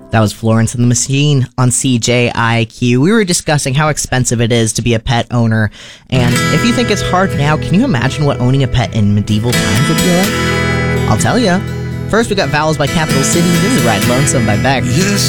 That was Florence and the Machine on CJIQ. We were discussing how expensive it is to be a pet owner, and if you think it's hard now, can you imagine what owning a pet in medieval times would be like? I'll tell ya. First, we got Vowels by Capital City. This is Ride Lonesome by Beck. Yes,